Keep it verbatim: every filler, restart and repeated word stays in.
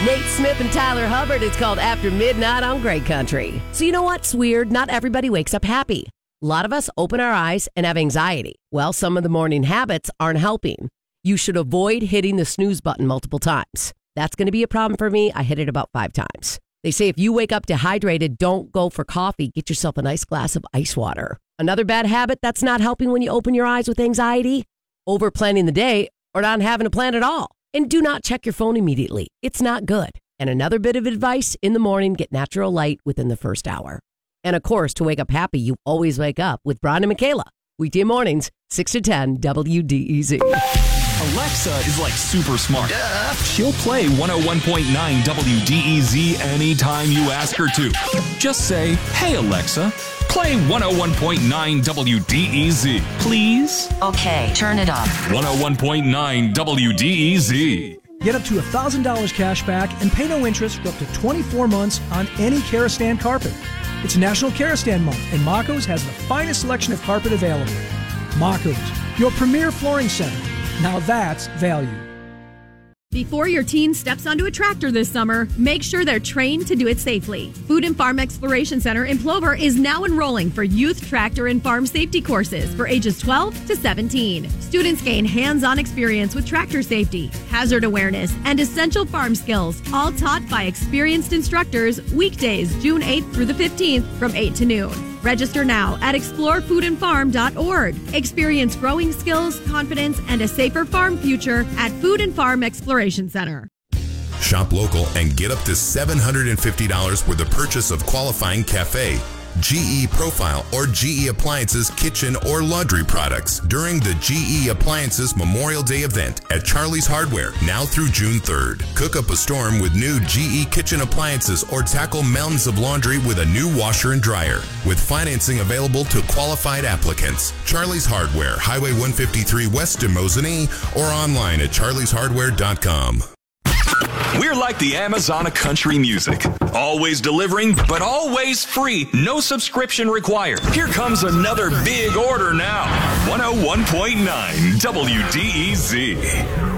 Nate Smith and Tyler Hubbard. It's called After Midnight on Great Country. So you know what's weird? Not everybody wakes up happy. A lot of us open our eyes and have anxiety. Well, some of the morning habits aren't helping. You should avoid hitting the snooze button multiple times. That's going to be a problem for me. I hit it about five times. They say if you wake up dehydrated, don't go for coffee. Get yourself a nice glass of ice water. Another bad habit that's not helping when you open your eyes with anxiety? Over planning the day or not having a plan at all. And do not check your phone immediately. It's not good. And another bit of advice, in the morning, get natural light within the first hour. And of course, to wake up happy, you always wake up with Brian and Michaela. Weekday mornings, six to ten, W D E Z. Alexa is like super smart. Duh. She'll play one oh one point nine W D E Z anytime you ask her to. Just say, hey, Alexa, play one oh one point nine W D E Z, please. Okay, turn it up. one oh one point nine W D E Z. Get up to one thousand dollars cash back and pay no interest for up to twenty-four months on any Karastan carpet. It's National Karastan Month, and Mako's has the finest selection of carpet available. Mako's, your premier flooring center. Now that's value. Before your teen steps onto a tractor this summer, make sure they're trained to do it safely. Food and Farm Exploration Center in Plover is now enrolling for youth tractor and farm safety courses for ages twelve to seventeen. Students gain hands-on experience with tractor safety, hazard awareness, and essential farm skills, all taught by experienced instructors weekdays June eighth through the fifteenth from eight to noon. Register now at explore food and farm dot org. Experience growing skills, confidence, and a safer farm future at Food and Farm Exploration Center. Shop local and get up to seven hundred fifty dollars with the purchase of qualifying Cafe, G E Profile, or G E Appliances kitchen or laundry products during the G E Appliances Memorial Day event at Charlie's Hardware now through June third. Cook up a storm with new G E kitchen appliances or tackle mountains of laundry with a new washer and dryer with financing available to qualified applicants. Charlie's Hardware, Highway one fifty-three West in Mosinee, or online at charlies hardware dot com. We're like the Amazon of country music. Always delivering, but always free. No subscription required. Here comes another big order now. one oh one point nine W D E Z.